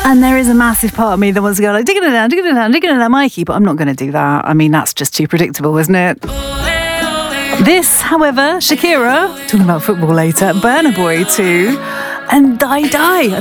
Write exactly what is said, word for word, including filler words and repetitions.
And there is a massive part of me that wants to go like, digging it down, digging it down, digging it down, Mikey, but I'm not going to do that. I mean, that's just too predictable, isn't it? This, however, Shakira, talking about football later, Burna Boy too, and Die Die. I